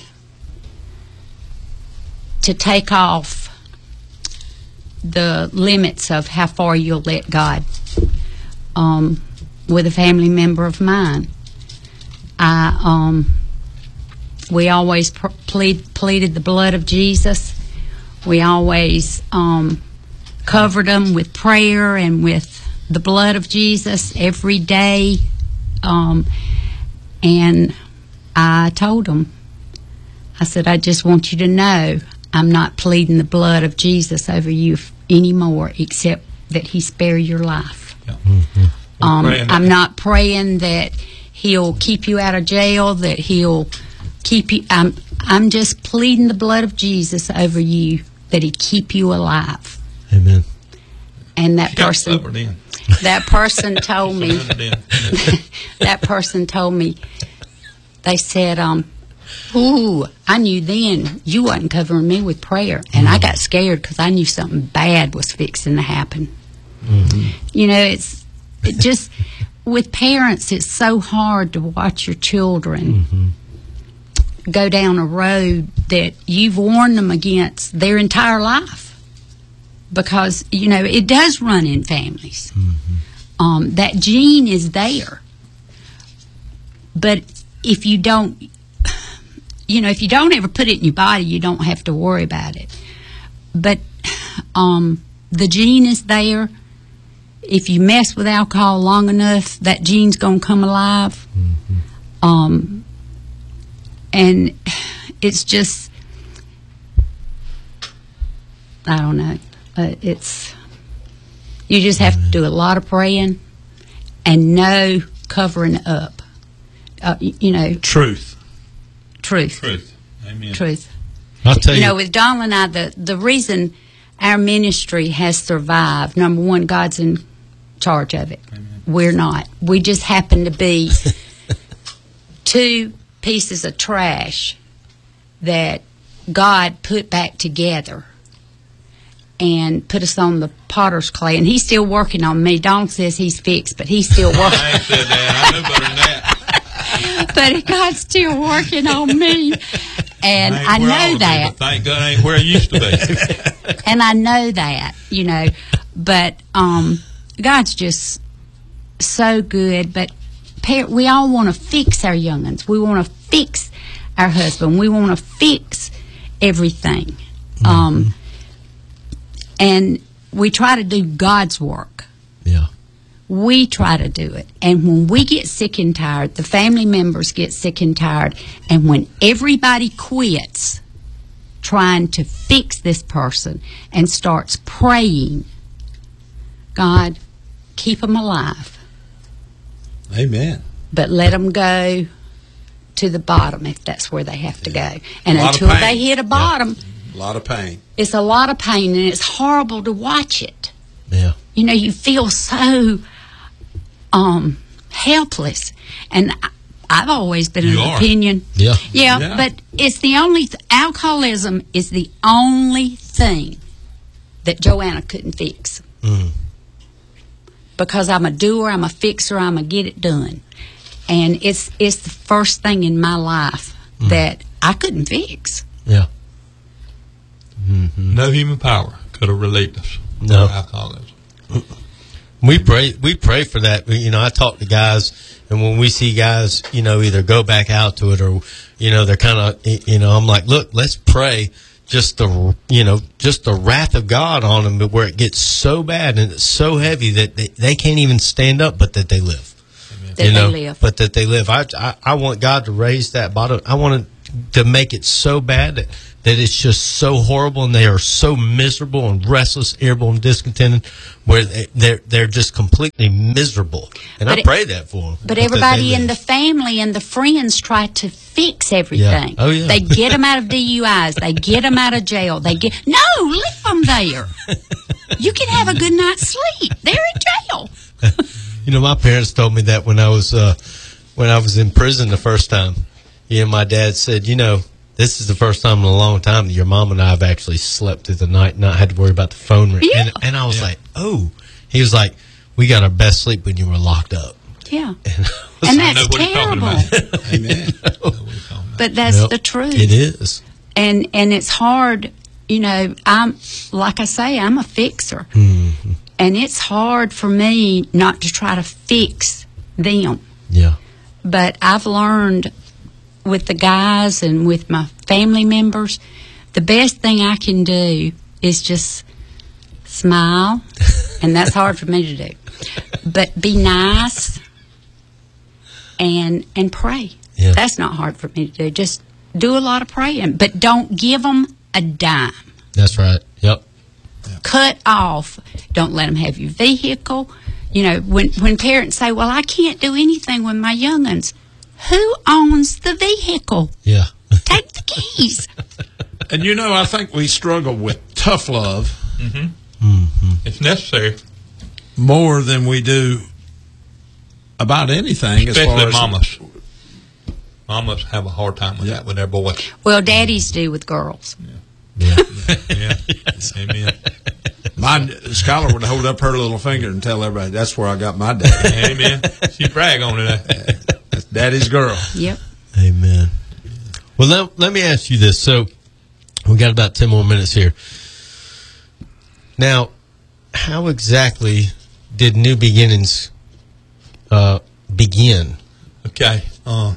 to take off the limits of how far you'll let God. Um, with a family member of mine, I um, we always pr- plead, pleaded the blood of Jesus. We always um, covered them with prayer and with the blood of Jesus every day. Um, and I told them, I said, I just want you to know I'm not pleading the blood of Jesus over you f- anymore, except that he spare your life. Yeah. Mm-hmm. Um, I'm not praying that he'll keep you out of jail, that he'll keep you. I'm, I'm just pleading the blood of Jesus over you, that he keep you alive. Amen. And that person, that person told me, that person told me, they said, um, ooh, I knew then you wasn't covering me with prayer. And mm-hmm. I got scared because I knew something bad was fixing to happen. Mm-hmm. You know, it's it just, with parents, it's so hard to watch your children mm-hmm. go down a road that you've warned them against their entire life. Because, you know, it does run in families. Mm-hmm. Um, that gene is there. But if you don't, you know, if you don't ever put it in your body, you don't have to worry about it. But um, the gene is there. If you mess with alcohol long enough, that gene's going to come alive. Mm-hmm. Um, and it's just, I don't know. Uh, it's, you just have to do a lot of praying and no covering up. Uh, you, you know. Truth. Truth. Truth. Amen. Truth. I'll tell you. You know, with Donald and I, the, the reason our ministry has survived, number one, God's in charge of it. Amen. We're not. We just happen to be two pieces of trash that God put back together and put us on the potter's clay. And he's still working on me. Donald says he's fixed, but he's still working. I ain't said that. I know better than that. But God's still working on me. And I, I know that. Be, thank God I ain't where I used to be. And I know that, you know. But um, God's just so good. But par- we all want to fix our young'uns. We want to fix our husband. We want to fix everything. Mm-hmm. Um, and we try to do God's work. Yeah. We try to do it. And when we get sick and tired, the family members get sick and tired, and when everybody quits trying to fix this person and starts praying, God, keep them alive. Amen. But let them go to the bottom if that's where they have to go. And until they hit a bottom, yeah. a lot of pain. It's a lot of pain, and it's horrible to watch it. Yeah. You know, you feel so um, helpless. And I, I've always been of the opinion. Yeah. yeah. Yeah. But it's the only, th- alcoholism is the only thing that Joanna couldn't fix. Mm. Because I'm a doer, I'm a fixer, I'm a get it done. And it's it's the first thing in my life mm. that I couldn't fix. Yeah. Mm-hmm. No human power could have relieved us no. from alcoholism. We pray. We pray for that. You know, I talk to guys, and when we see guys, you know, either go back out to it or, you know, they're kind of, you know, I'm like, look, let's pray. Just the, you know, just the wrath of God on them, but where it gets so bad and it's so heavy that they, they can't even stand up, but that they live. That you know, they live. But that they live. I, I I want God to raise that bottom. I want to make it so bad that, that it's just so horrible, and they are so miserable and restless, irritable, and discontented, where they, they're they're just completely miserable. And But I it- pray that for them. But everybody in the family and the friends try to fix everything. Oh, yeah. They get them out of D U Is. They get them out of jail. They get no, leave them there. You can have a good night's sleep. They're in jail. You know, my parents told me that when I was uh, when I was in prison the first time. He and my dad said, you know, this is the first time in a long time that your mom and I have actually slept through the night, not had to worry about the phone ring. Yeah. And, and I was Yeah. like, oh. He was like, we got our best sleep when you were locked up. Yeah. And, And know that's what he's talking terrible. about. Amen. I know what he's talking about. But that's Yep, the truth. it is. And and it's hard, you know, I'm like I say, I'm a fixer. Mm-hmm. And it's hard for me not to try to fix them. Yeah. But I've learned with the guys and with my family members, the best thing I can do is just smile, and that's hard for me to do. But be nice and and pray. Yeah. That's not hard for me to do. Just do a lot of praying, but don't give them a dime. That's right. Yep. Cut off. Don't let them have your vehicle. You know, when when parents say, "Well, I can't do anything with my young'uns," who owns the vehicle? Yeah. Take the keys. And you know, I think we struggle with tough love It's necessary, more than we do about anything. as especially far as mamas. Mamas have a hard time with Yeah. that with their boys. Well, daddies do with girls. Yeah. Yeah. Amen. My Scholar would hold up her little finger and tell everybody, "That's where I got my daddy. Amen. She brag on it. That's Daddy's girl." Yep. Amen. Well, let, let me ask you this. So, we got about ten more minutes here. Now, how exactly did New Beginnings uh, begin? Okay. Uh,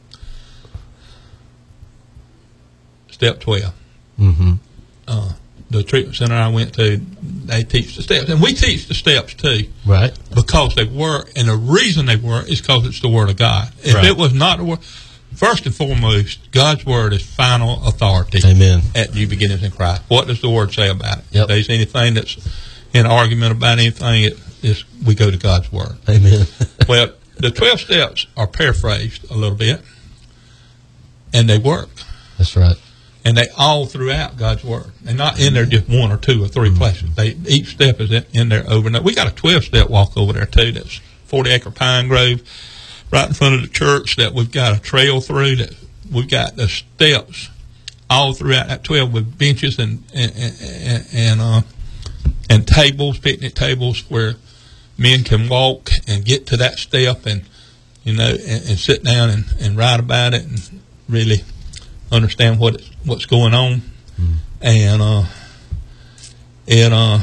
step twelve. Mm-hmm. Uh, the treatment center I went to, they teach the steps. And we teach the steps too, Right? because they work. And the reason they work is because it's the Word of God. If Right. it was not the Word, first and foremost, God's Word is final authority. Amen. At New Beginnings in Christ. What does the Word say about it? Yep. If there's anything that's in argument about anything, it is we go to God's Word. Amen. Well, the twelve steps are paraphrased a little bit, and they work. That's right. And they all throughout God's Word. They're not in there just one or two or three Mm-hmm. places. They Each step is in, in there over and over. We got a twelve-step walk over there, too. That's forty-acre pine grove right in front of the church that we've got a trail through. That we've got the steps all throughout that twelve with benches and and and, and, uh, and tables, picnic tables, where men can walk and get to that step and, you know, and, and sit down and, and write about it and really understand what it's, what's going on. Mm. And uh, it, uh,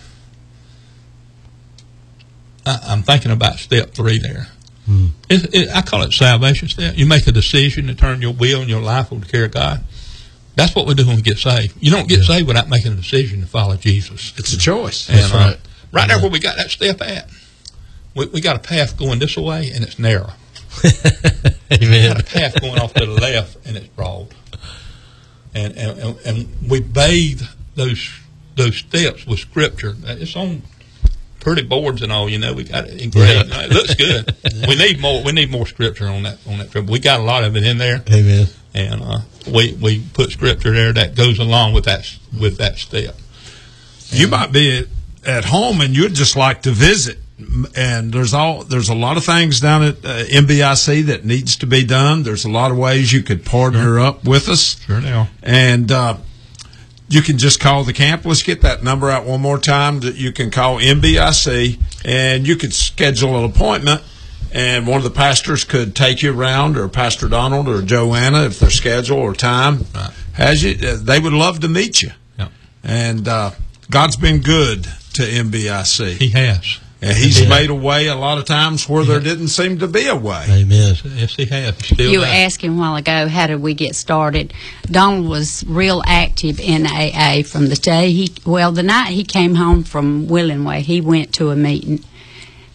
I, I'm thinking about step three there. Mm. It, it, I call it salvation step. You make a decision to turn your will and your life over to care of God. That's what we do when we get saved. You don't get Yeah. saved without making a decision to follow Jesus. It's a choice. And, That's uh, right. right there Yeah. where we got that step at, we, we got a path going this way, and it's narrow. We Amen. got a path going off to the left, and it's broad. And and, and, and we bathe those those steps with Scripture. It's on pretty boards and all, you know. We got it engraved. Yeah. It looks good. We need more. We need more Scripture on that on that trip. We got a lot of it in there, Amen. and uh, we we put Scripture there that goes along with that with that step. You might be at, at home and you'd just like to visit, and there's all there's a lot of things down at uh, M B I C that needs to be done. There's a lot of ways you could partner up with us, Sure now. and uh, you can just call the camp. Let's get that number out one more time. That you can call M B I C, and you could schedule an appointment, and one of the pastors could take you around, or Pastor Donald or Joanna, if their schedule or time Right. has you. uh, They would love to meet you. Yeah. And uh, God's been good to M B I C. He has. And He's Yeah. made a way a lot of times where there didn't seem to be a way. Amen. Yes, he has. He still You were does. asking a while ago, how did we get started? Donald was real active in A A from the day he, well, the night he came home from Willingway, he went to a meeting.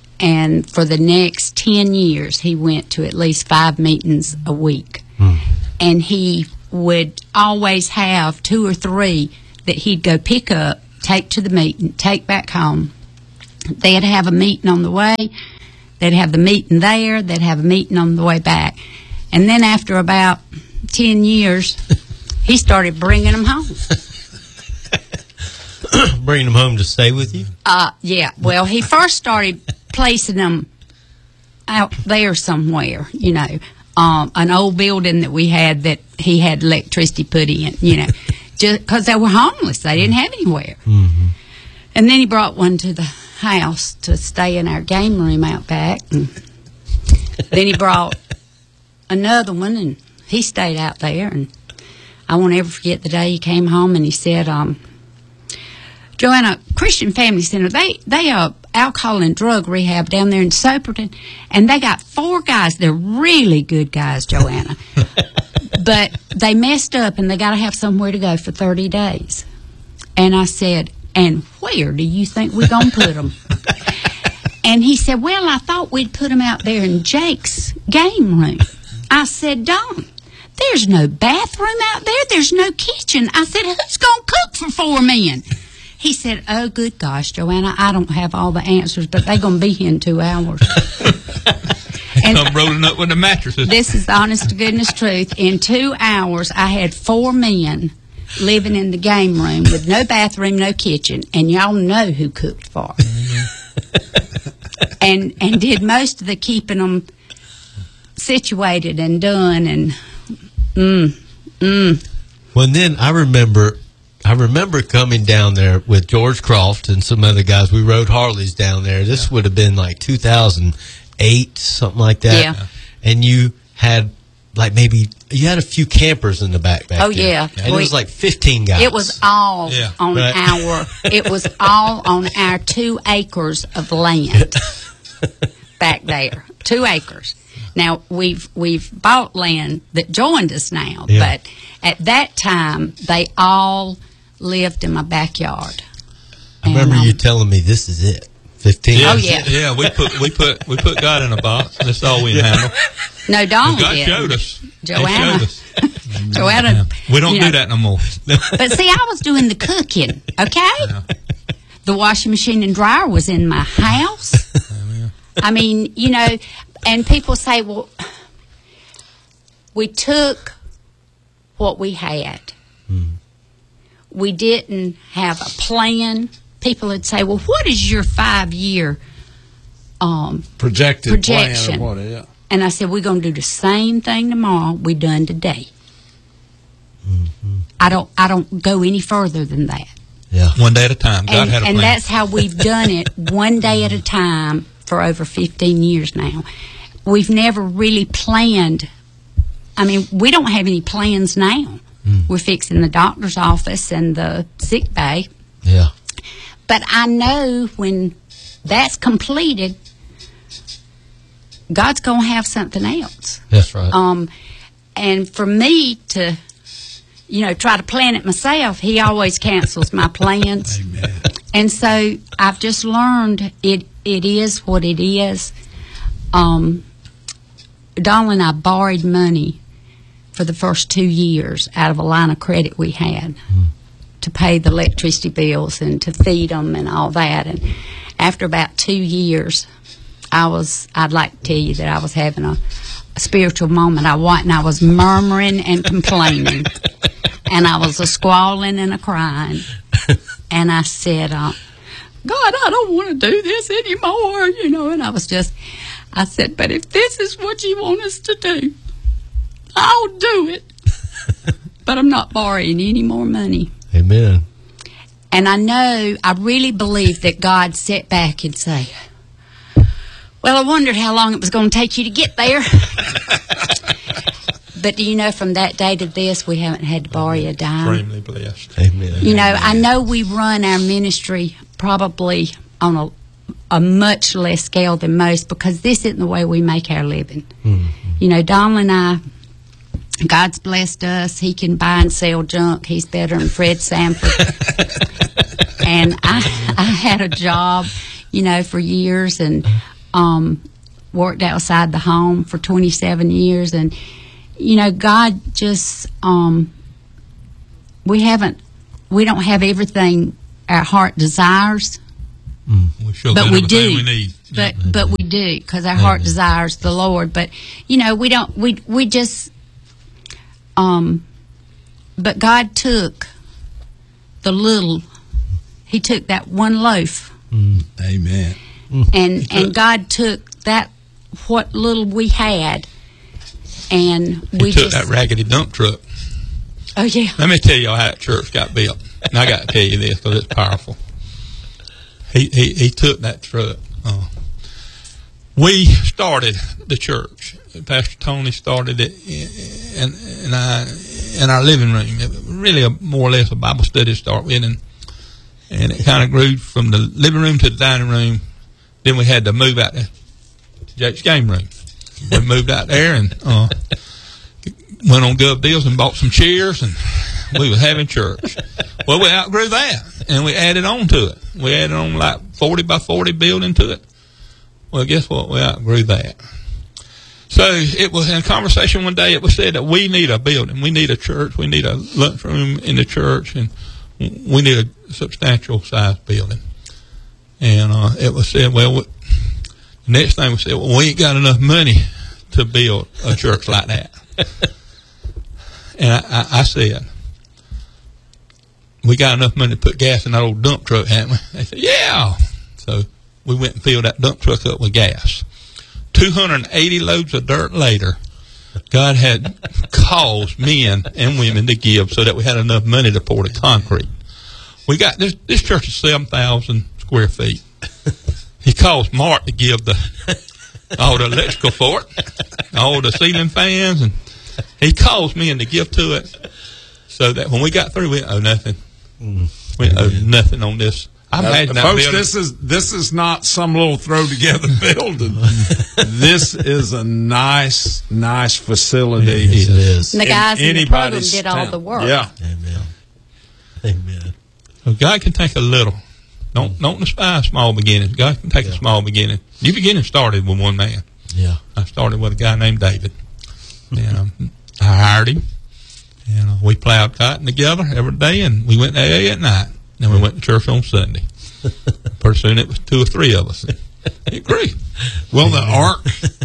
And for the next ten years, he went to at least five meetings a week. and he would always have two or three that he'd go pick up, take to the meeting, take back home. They'd have a meeting on the way. They'd have the meeting there. They'd have a meeting on the way back. And then after about ten years, he started bringing them home. Bringing them home to stay with you? Uh, yeah. Well, he first started placing them out there somewhere, you know, um, an old building that we had that he had electricity put in, you know, just because they were homeless. They didn't have anywhere. Mm-hmm. And then he brought one to the house to stay in our game room out back. And then he brought another one, and he stayed out there. And I won't ever forget the day he came home and he said, um, Joanna, Christian Family Center, they they uh alcohol and drug rehab down there in Soperton, and they got four guys. They're really good guys, Joanna. But they messed up, and they got to have somewhere to go for thirty days. And I said, and where do you think we're going to put them? And he said, well, I thought we'd put them out there in Jake's game room. I said, Don, there's no bathroom out there. There's no kitchen. I said, who's going to cook for four men? He said, oh, good gosh, Joanna, I don't have all the answers, but they're going to be here in two hours. And I'm rolling up with the mattresses. This is the honest to goodness truth. In two hours, I had four men living in the game room with no bathroom, no kitchen, and y'all know who cooked for them. Mm-hmm. and and did most of the keeping them situated and done. And mm, mm. Well, then I remember... I remember coming down there with George Croft and some other guys. We rode Harleys down there. This yeah. would have been like two thousand eight, something like that. Yeah. And you had like maybe, you had a few campers in the back back Oh, there. yeah. And we, it was like fifteen guys. It was all yeah. on right. our, it was all on our two acres of land back there. Two acres. Now, we've we've bought land that joined us now, yeah. but at that time, they all lived in my backyard. I remember and, um, you telling me this is it. Fifteen. Oh, yeah. Yeah, we put we put we put God in a box. That's all we handle. No, Dawn God did. showed us. Joanna. He showed us. Joanna. We don't you do know. that no more. But see, I was doing the cooking, okay? Yeah. The washing machine and dryer was in my house. I mean, you know, and people say, well, we took what we had. Mm. We didn't have a plan. People would say, well, what is your five-year um, projected projection? Plan of what, yeah. And I said, we're going to do the same thing tomorrow we done today. Mm-hmm. I don't I don't go any further than that. Yeah. One day at a time. God and, had a and plan. that's how we've done it, one day at a time, for over fifteen years now. We've never really planned. I mean, we don't have any plans now. Mm. We're fixing the doctor's office and the sick bay. Yeah. But I know when that's completed, God's going to have something else. That's right. Um, and for me to, you know, try to plan it myself, he always cancels my plans. Amen. And so I've just learned it. It is what it is. Um, Donald and I borrowed money for the first two years out of a line of credit we had mm. to pay the electricity bills and to feed them and all that. And after about two years, I was, I'd like to tell you that I was having a, a spiritual moment. I wasn't. I was murmuring and complaining. And I was a squalling and a crying. And I said, uh, God, I don't want to do this anymore, you know. And I was just, I said, but if this is what you want us to do, I'll do it. But I'm not borrowing any more money. Amen. And I know, I really believe that God sat back and say, well, I wondered how long it was going to take you to get there. But do you know, from that day to this, we haven't had to borrow a dime. Extremely blessed. Amen. You know, I know we run our ministry probably on a, a much less scale than most, because this isn't the way we make our living. Mm-hmm. You know, Donald and I, God's blessed us. He can buy and sell junk. He's better than Fred Sanford. And I, I had a job, you know, for years, and um, worked outside the home for twenty-seven years. And you know, God just, um, we haven't, we don't have everything our heart desires, We sure but got we everything do. we need. But but we do, because our heart desires the Lord. But you know, we don't. We we just. Um. But God took the little. He took that one loaf, Amen. and and God took that what little we had, and we He took just. that raggedy dump truck. Oh yeah. Let me tell you how that church got built. And I got to tell you this because it's powerful. He, he he took that truck. Uh, we started the church. Pastor Tony started it in, in, our, in our living room. It was really a, more or less a Bible study to start with. And, and it kind of grew from the living room to the dining room. Then we had to move out to Jake's game room. We moved out there and uh, went on Gov Deals and bought some chairs, and we was having church. Well, we outgrew that, and we added on to it. We added on like forty by forty building to it. Well, guess what? We outgrew that. So it was in a conversation one day, it was said that we need a building. We need a church. We need a lunchroom in the church, and we need a substantial size building. And uh, it was said, well, the next thing we said, well, we ain't got enough money to build a church like that. And I, I, I said, we got enough money to put gas in that old dump truck, haven't we? They said, yeah. So we went and filled that dump truck up with gas. two hundred eighty loads of dirt later, God had caused men and women to give so that we had enough money to pour the concrete. We got this, this church is seven thousand square feet. He caused Mark to give the all the electrical for it, all the ceiling fans, and he caused men to give to it so that when we got through, we didn't owe nothing. We didn't owe nothing on this. I've Now, had that folks, building. this is this is not some little throw together building. This is a nice, nice facility. It is. And the guys in the program anybody's did all town. the work. Yeah. Amen. Amen. So God can take a little. Don't don't despise small beginnings. God can take Yeah. a small beginning. Your beginning started with one man. Yeah. I started with a guy named David. And um, I hired him. And uh, we plowed cotton together every day, and we went there at night. Then we went to church on Sunday. Pretty soon it was two or three of us. It grew. Well, the Ark,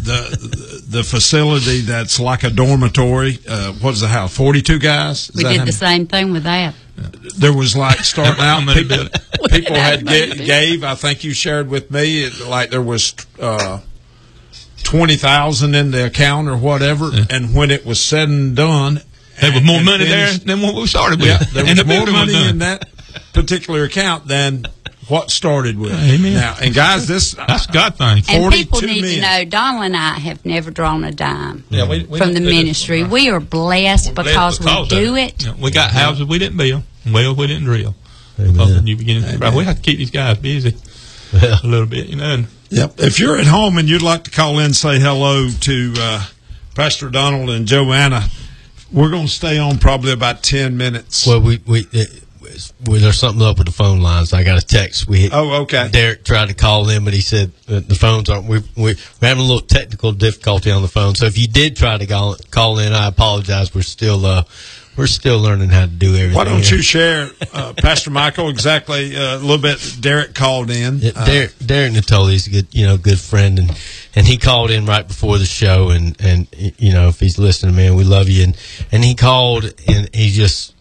the the facility that's like a dormitory. Uh, what is the house? Forty-two guys. Is We that did how the many? same thing with that. There was like starting out. How many People, buildings? people had How many ga- buildings? gave. I think you shared with me. It, like there was uh, twenty thousand in the account or whatever. Yeah. And when it was said and done, There was more and money there finished- than what we started with. Yeah, there and was the more building money was done. in that particular account than what started with. Amen. Now, and guys, this That's God thing. And people forty-two need to men. know, Donald and I have never drawn a dime Yeah, we, we from the don't do this. ministry. We are blessed We're because blessed we of do it. it. You know, we got houses we didn't build, and wells we didn't drill. Amen. Because of new beginnings. Right, we have to keep these guys busy Yeah. a little bit, you know. And Yep. If you're at home and you'd like to call in and say hello to uh, Pastor Donald and Joanna, we're going to stay on probably about ten minutes. Well, we we it, well, there's something up with the phone lines. I got a text. We Oh, okay. Derek tried to call in, but he said uh, the phones aren't. We, we we're having a little technical difficulty on the phone. So if you did try to call call in, I apologize. We're still uh we're still learning how to do everything. Why don't here. you share, uh, Pastor Michael, exactly uh, a little bit? Derek called in. Yeah, Uh, Derek, Derek Natoli's a good, you know, good friend, and, and he called in right before the show, and, and you know, if he's listening, man, we love you, and and he called, and he just,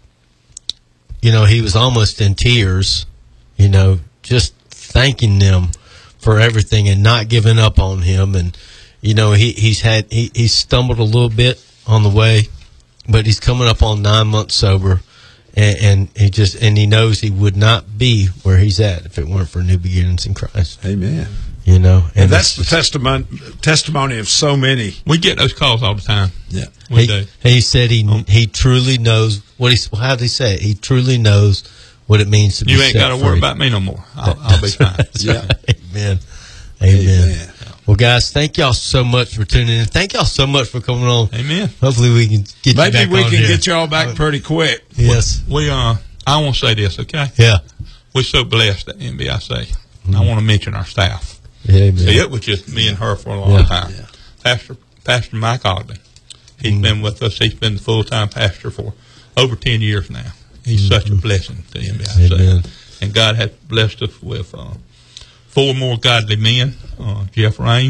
you know, he was almost in tears, you know, just thanking them for everything and not giving up on him, and you know, he he's had he he's stumbled a little bit on the way, but he's coming up on nine months sober. And, and he just and he knows he would not be where he's at if it weren't for new beginnings in Christ. Amen. You know, and, And that's the it's- testimony testimony of so many. we get those calls all the time. Yeah. We he, do. he said he he truly knows what he. How did he say it? He truly knows what it means to be You ain't set got to worry free. about me no more. I'll, I'll be fine. That's Yeah. right. Amen. Amen. Amen. Well, guys, thank y'all so much for tuning in. Thank y'all so much for coming on. Amen. Hopefully, we can get you Maybe back we on can here. get y'all back pretty quick. Yes. We uh, I want to say this, okay? Yeah. We're so blessed at N B I C. I want to mention our staff. Amen. See, it was just me and her for a long Yeah. time. Pastor Pastor Mike Ogden, He's mm. been with us. He's been the full-time pastor for over ten years now. He's mm-hmm. such a blessing to him. Amen. And God has blessed us with uh, four more godly men. Uh, Jeff Rain.